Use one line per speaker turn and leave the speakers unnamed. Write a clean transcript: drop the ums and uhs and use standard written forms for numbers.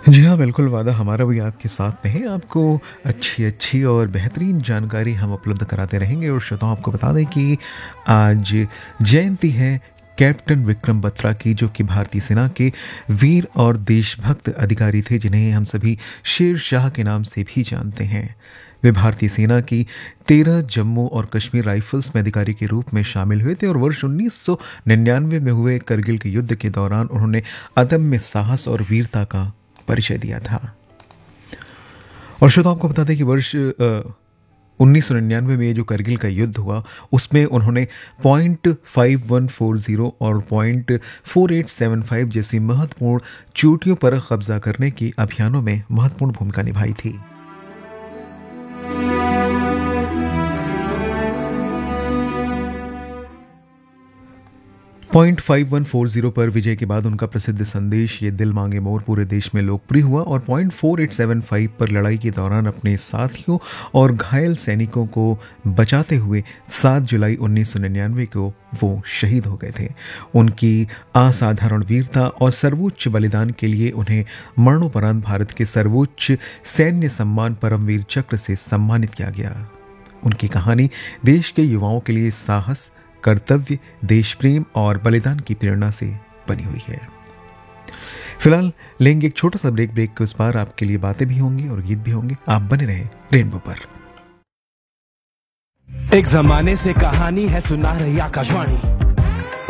जी हाँ, बिल्कुल वादा हमारा भी आपके साथ में है। आपको अच्छी-अच्छी और बेहतरीन जानकारी हम उपलब्ध कराते रहेंगे और श्रोताओं आपको बता दें कि आज जयंती है कैप्टन विक्रम बत्रा की, जो कि भारतीय सेना के वीर और देशभक्त अधिकारी थे, जिन्हें हम सभी शेर शाह के नाम से भी जानते हैं। वे भारतीय सेना की 13 जम्मू और कश्मीर राइफल्स में अधिकारी के रूप में शामिल हुए थे और वर्ष 1999 में हुए करगिल के युद्ध के दौरान उन्होंने अदम्य साहस और वीरता का परिचय दिया था। और श्रोताओ आपको बता दें कि वर्ष 1999 में जो करगिल का युद्ध हुआ, उसमें उन्होंने पॉइंट 5140 और पॉइंट 4875 जैसी महत्वपूर्ण चोटियों पर कब्जा करने की अभियानों में महत्वपूर्ण भूमिका निभाई थी। पॉइंट 5140 पर विजय के बाद उनका प्रसिद्ध संदेश ये दिल मांगे मोर पूरे देश में लोकप्रिय हुआ और पॉइंट 4875 पर लड़ाई के दौरान अपने साथियों और घायल सैनिकों को बचाते हुए 7 जुलाई 1999 को वो शहीद हो गए थे। उनकी असाधारण वीरता और सर्वोच्च बलिदान के लिए उन्हें मरणोपरांत भारत के सर्वोच्च सैन्य सम्मान परमवीर चक्र से सम्मानित किया गया। उनकी कहानी देश के युवाओं के लिए साहस, कर्तव्य, देश प्रेम और बलिदान की प्रेरणा से बनी हुई है। फिलहाल लेंगे एक छोटा सा ब्रेक के उस पार आपके लिए बातें भी होंगी और गीत भी होंगे। आप बने रहे रेनबो पर।
एक जमाने से कहानी है सुना रही आकाशवाणी।